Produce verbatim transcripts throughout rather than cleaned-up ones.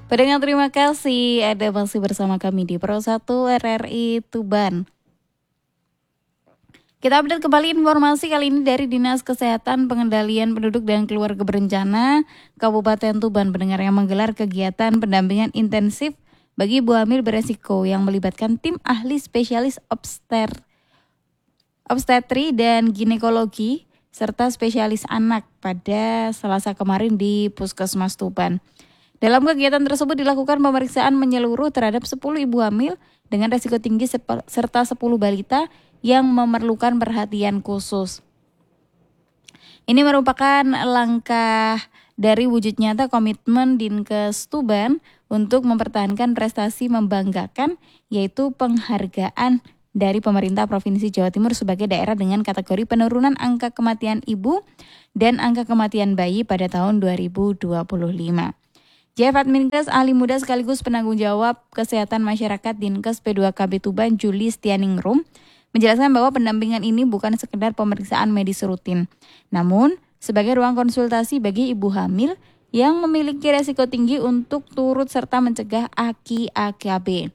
Pendengar terima kasih ada masih bersama kami di Pro satu R R I Tuban. Kita update kembali informasi kali ini dari Dinas Kesehatan Pengendalian Penduduk dan Keluarga Berencana Kabupaten Tuban, pendengar, yang menggelar kegiatan pendampingan intensif bagi ibu hamil beresiko yang melibatkan tim ahli spesialis obster, obstetri dan ginekologi serta spesialis anak pada Selasa kemarin di Puskesmas Tuban. Dalam kegiatan tersebut dilakukan pemeriksaan menyeluruh terhadap sepuluh ibu hamil dengan resiko tinggi serta sepuluh balita yang memerlukan perhatian khusus. Ini merupakan langkah dari wujud nyata komitmen Dinkes Tuban untuk mempertahankan prestasi membanggakan, yaitu penghargaan dari pemerintah Provinsi Jawa Timur sebagai daerah dengan kategori penurunan angka kematian ibu dan angka kematian bayi pada tahun dua ribu dua puluh lima. J F Adminkes ahli muda sekaligus penanggung jawab kesehatan masyarakat Dinkes P dua K B Tuban Juli Stianingrum menjelaskan bahwa pendampingan ini bukan sekedar pemeriksaan medis rutin, namun sebagai ruang konsultasi bagi ibu hamil yang memiliki resiko tinggi untuk turut serta mencegah A K I A K B.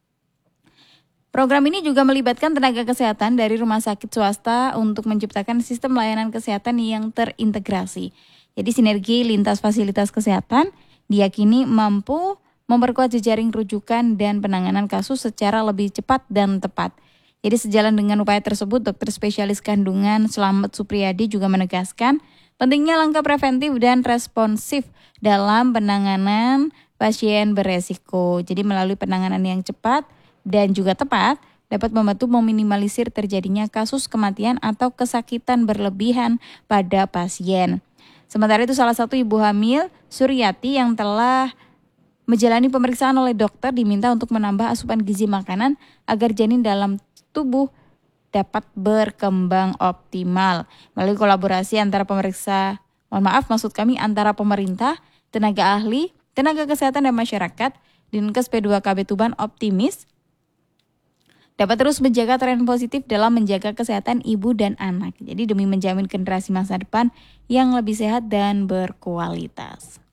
Program ini juga melibatkan tenaga kesehatan dari rumah sakit swasta untuk menciptakan sistem layanan kesehatan yang terintegrasi. Jadi sinergi lintas fasilitas kesehatan diyakini mampu memperkuat jejaring rujukan dan penanganan kasus secara lebih cepat dan tepat. Jadi sejalan dengan upaya tersebut, dokter spesialis kandungan Slamet Supriyadi juga menegaskan pentingnya langkah preventif dan responsif dalam penanganan pasien beresiko. Jadi melalui penanganan yang cepat dan juga tepat dapat membantu meminimalisir terjadinya kasus kematian atau kesakitan berlebihan pada pasien. Sementara itu salah satu ibu hamil, Suryati, yang telah menjalani pemeriksaan oleh dokter diminta untuk menambah asupan gizi makanan agar janin dalam tubuh dapat berkembang optimal. Melalui kolaborasi antara pemeriksa, mohon maaf maksud kami antara pemerintah, tenaga ahli, tenaga kesehatan dan masyarakat, Dinkes P dua K B Tuban optimis dapat terus menjaga tren positif dalam menjaga kesehatan ibu dan anak. Jadi demi menjamin generasi masa depan yang lebih sehat dan berkualitas.